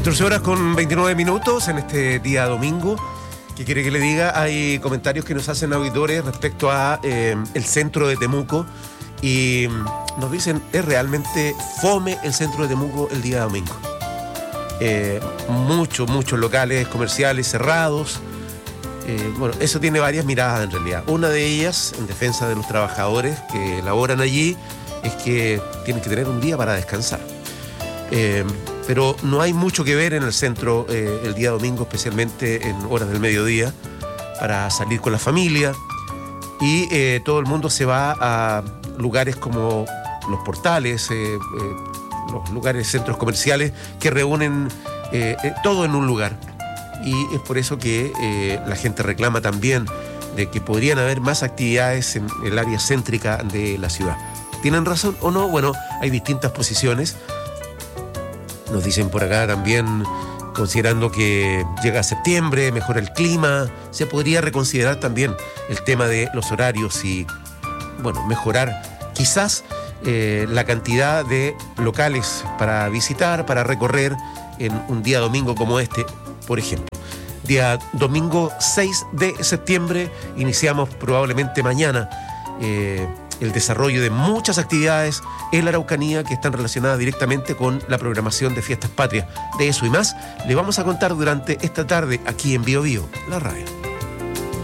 14 horas con 29 minutos en este día domingo. ¿Qué quiere que le diga? Hay comentarios que nos hacen auditores respecto a el centro de Temuco y nos dicen, ¿es realmente fome el centro de Temuco el día domingo? Muchos locales comerciales cerrados. Bueno, eso tiene varias miradas en realidad. Una de ellas, en defensa de los trabajadores que laboran allí, es que tienen que tener un día para descansar. Pero no hay mucho que ver en el centro el día domingo, especialmente en horas del mediodía, para salir con la familia. Y todo el mundo se va a lugares como los portales, los lugares, centros comerciales que reúnen todo en un lugar. Y es por eso que la gente reclama también de que podrían haber más actividades en el área céntrica de la ciudad. ¿Tienen razón o no? Bueno, hay distintas posiciones. Nos dicen por acá también, considerando que llega septiembre, mejora el clima, se podría reconsiderar también el tema de los horarios y, bueno, mejorar quizás la cantidad de locales para visitar, para recorrer en un día domingo como este, por ejemplo. Día domingo 6 de septiembre, iniciamos probablemente mañana el desarrollo de muchas actividades en la Araucanía que están relacionadas directamente con la programación de Fiestas Patrias. De eso y más le vamos a contar durante esta tarde aquí en Bio Bio, la radio.